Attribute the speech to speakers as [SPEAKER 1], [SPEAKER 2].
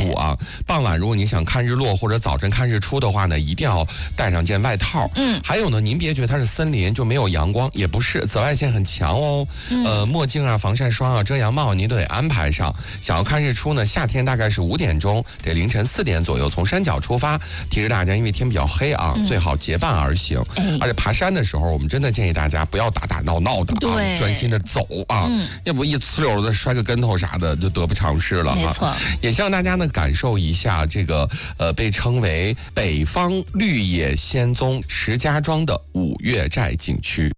[SPEAKER 1] 注啊。傍晚如果你想看日落或者早晨看日出的话呢，一定要带上件外套。还有呢，您别觉得它是森林就没有阳光，也不是，紫外线很强哦。墨镜啊、防晒霜啊、遮阳帽您都得安排上。想要看日出呢，夏天大概是5点钟，得凌晨4点左右从山脚出发。提示大家，因为天比较黑啊，最好结伴而行。而且爬山的时候，我们真的建议大家不要打打闹闹的啊，专心的走啊，要不一呲溜的摔个跟头啥的，就得不偿失了。
[SPEAKER 2] 没错，
[SPEAKER 1] 也希望大家呢感受一下这个被称为北方绿野仙踪石家庄的五岳寨景区。